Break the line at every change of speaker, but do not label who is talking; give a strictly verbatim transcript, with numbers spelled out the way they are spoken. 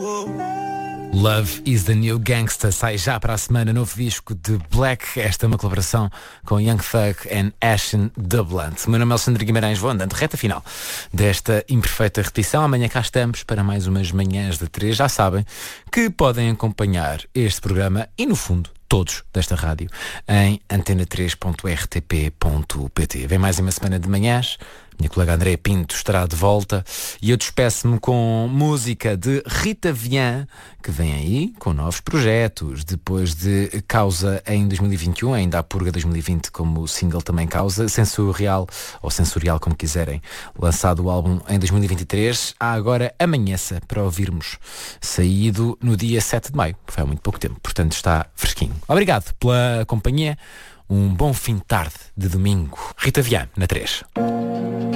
Love is the New Gangsta sai já para a semana, novo disco de Black. Esta é uma colaboração com Young Thug e Ashen Dublant. O meu nome é Alexandre Guimarães, vou andando reta final desta imperfeita repetição. Amanhã cá estamos para mais umas manhãs de três. Já sabem que podem acompanhar este programa e, no fundo, todos desta rádio em antena três ponto r t p ponto p t. Vem mais uma semana de manhãs. Minha colega André Pinto estará de volta e eu despeço-me com música de Rita Vian, que vem aí com novos projetos. Depois de Causa em dois mil e vinte e um, ainda há Purga dois mil e vinte como single também Causa, Sensorial, ou Sensorial como quiserem, lançado o álbum em dois mil e vinte e três. Há agora Amanheça para ouvirmos, saído no dia sete de maio, foi há muito pouco tempo, portanto está fresquinho. Obrigado pela companhia, um bom fim de tarde de domingo. Rita Vian, na três.